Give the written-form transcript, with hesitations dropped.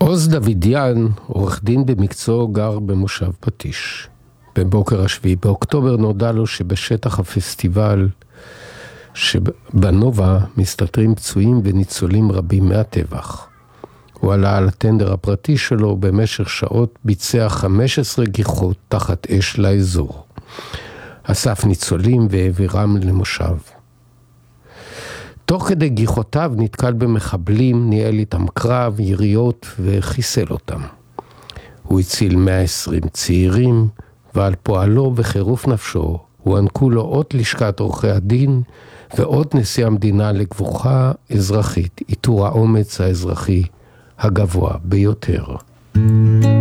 עוז דוידיאן, עורך דין במקצוע, גר במושב פטיש. בבוקר השביעי באוקטובר נודע לו שבשטח הפסטיבל שבנובה מסתתרים פצועים וניצולים רבים מהטבח. הוא עלה על הטנדר הפרטי שלו, במשך שעות ביצע 15 גיחות תחת אש לאזור. אסף ניצולים והעבירם למושב. תוך כדי גיחותיו נתקל במחבלים, ניהל איתם קרב, יריות וחיסל אותם. הוא הציל 120 צעירים, ועל פועלו וחירוף נפשו הוענקו לו עוד לשכת עורכי הדין ועוד נשיא המדינה לגבורה אזרחית, עיטור האומץ האזרחי הגבוה ביותר.